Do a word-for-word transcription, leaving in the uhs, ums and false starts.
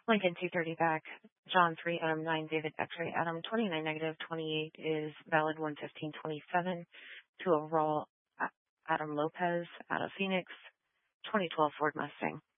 Lincoln two thirty back. John three, Adam nine, David X-ray, Adam twenty-nine negative, twenty-eight is valid, one fifteen twenty-seven to a raw Adam Lopez out of Phoenix, twenty twelve Ford Mustang.